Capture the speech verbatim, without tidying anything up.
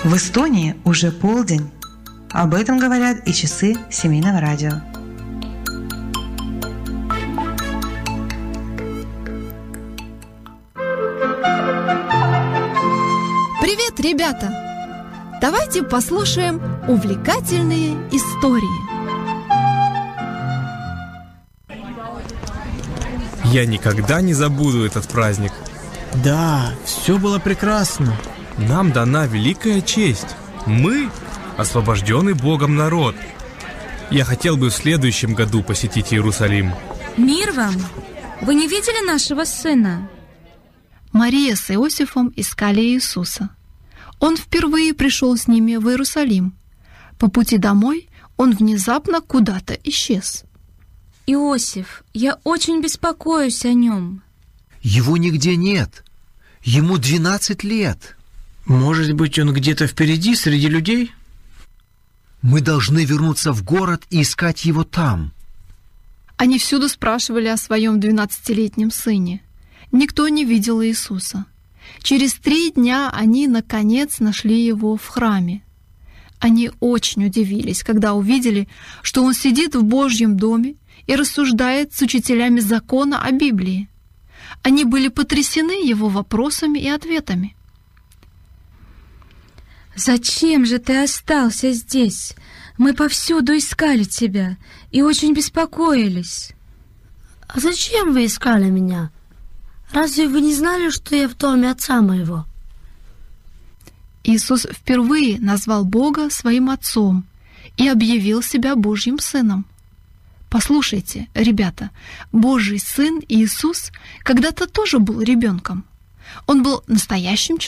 В Эстонии уже полдень. Об этом говорят и часы семейного радио. Привет, ребята! Давайте послушаем увлекательные истории. Я никогда не забуду этот праздник. Да, все было прекрасно. Нам дана великая честь. Мы – освобожденный Богом народ. Я хотел бы в следующем году посетить Иерусалим. Мир вам! Вы не видели нашего сына? Мария с Иосифом искали Иисуса. Он впервые пришел с ними в Иерусалим. По пути домой он внезапно куда-то исчез. Иосиф, я очень беспокоюсь о нем. Его нигде нет. Ему двенадцать лет. Может быть, он где-то впереди, среди людей? Мы должны вернуться в город и искать его там. Они всюду спрашивали о своем двенадцатилетнем сыне. Никто не видел Иисуса. Через три дня они, наконец, нашли его в храме. Они очень удивились, когда увидели, что он сидит в Божьем доме и рассуждает с учителями закона о Библии. Они были потрясены его вопросами и ответами. «Зачем же ты остался здесь? Мы повсюду искали тебя и очень беспокоились». «А зачем вы искали меня? Разве вы не знали, что я в доме отца моего?» Иисус впервые назвал Бога своим Отцом и объявил себя Божьим Сыном. Послушайте, ребята, Божий Сын Иисус когда-то тоже был ребенком. Он был настоящим человеком.